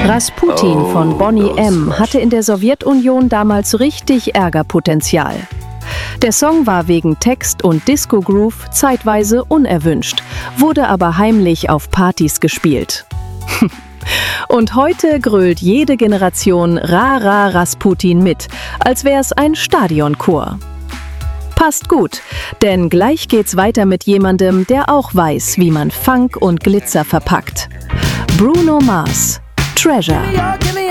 Rasputin von Boney M. hatte in der Sowjetunion damals richtig Ärgerpotenzial. Der Song war wegen Text und Disco-Groove zeitweise unerwünscht, wurde aber heimlich auf Partys gespielt. Und heute grölt jede Generation Ra Ra Rasputin mit, als wär's ein Stadionchor. Passt gut, denn gleich geht's weiter mit jemandem, der auch weiß, wie man Funk und Glitzer verpackt. Bruno Mars, Treasure.